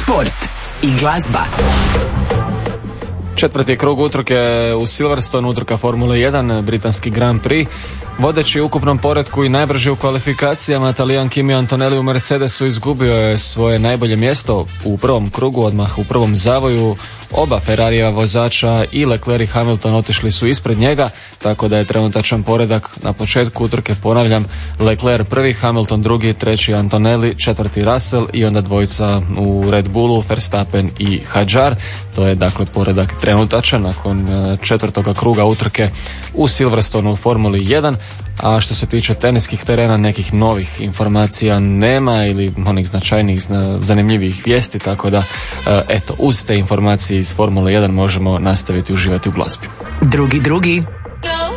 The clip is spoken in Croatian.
sport i glazba. Četvrti krug utrke u Silverstone, utrka Formule 1, britanski Grand Prix. Vodeći u ukupnom poretku i najbrži u kvalifikacijama, Talijan Kimi Antonelli u Mercedesu izgubio je svoje najbolje mjesto u prvom krugu, odmah u prvom zavoju. Oba Ferrarijeva vozača i Leclerc i Hamilton otišli su ispred njega, tako da je trenutačan poredak na početku utrke, ponavljam, Leclerc prvi, Hamilton drugi, treći Antonelli, četvrti Russell i onda dvojica u Red Bullu, Verstappen i Hadjar. To je dakle poredak trenutačan nakon četvrtoga kruga utrke u Silverstone u Formuli 1. A što se tiče teniskih terena, nekih novih informacija nema ili onih značajnijih, zanimljivih vijesti, tako da eto, uz te informacije iz Formule 1 možemo nastaviti uživati u glazbi. Drugi